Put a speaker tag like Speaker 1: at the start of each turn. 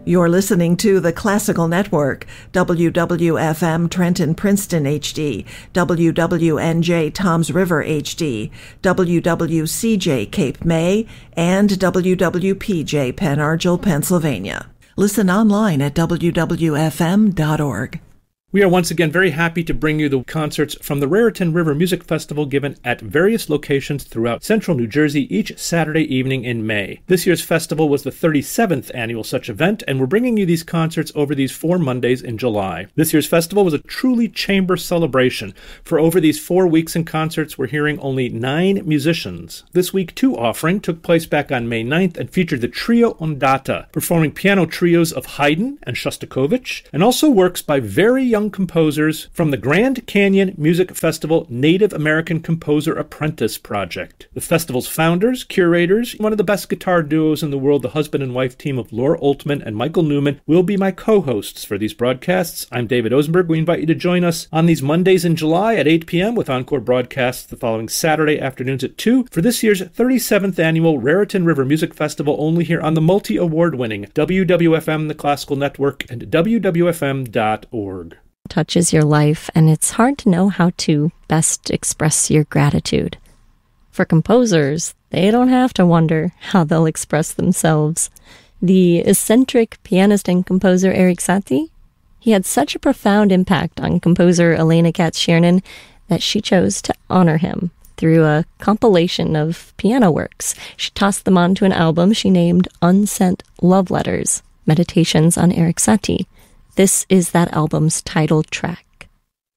Speaker 1: You're listening to the Classical Network, WWFM Trenton Princeton HD, WWNJ Toms River HD, WWCJ Cape May, and WWPJ Pen Argyl, Pennsylvania. Listen online at wwfm.org.
Speaker 2: We are once again very happy to bring you the concerts from the Raritan River Music Festival given at various locations throughout central New Jersey each Saturday evening in May. This year's festival was the 37th annual such event, and we're bringing you these concerts over these 4 Mondays in July. This year's festival was a truly chamber celebration. For over these 4 weeks in concerts, we're hearing only 9 musicians. This week, 2 offering took place back on May 9th and featured the Trio Ondata, performing piano trios of Haydn and Shostakovich, and also works by very young composers from the Grand Canyon Music Festival Native American Composer Apprentice Project. The festival's founders, curators, one of the best guitar duos in the world, the husband and wife team of Laura Oltman and Michael Newman, will be my co-hosts for these broadcasts. I'm David Osenberg. We invite you to join us on these Mondays in July at 8 p.m. with encore broadcasts the following Saturday afternoons at 2 for this year's 37th annual Raritan River Music Festival, only here on the multi-award-winning WWFM, the Classical Network, and WWFM.org.
Speaker 3: Touches your life, and it's hard to know how to best express your gratitude. For composers, they don't have to wonder how they'll express themselves. The eccentric pianist and composer Erik Satie, he had such a profound impact on composer Elena Katz-Schernen that she chose to honor him through a compilation of piano works. She tossed them onto an album she named Unsent Love Letters, Meditations on Erik Satie. This is that album's title track.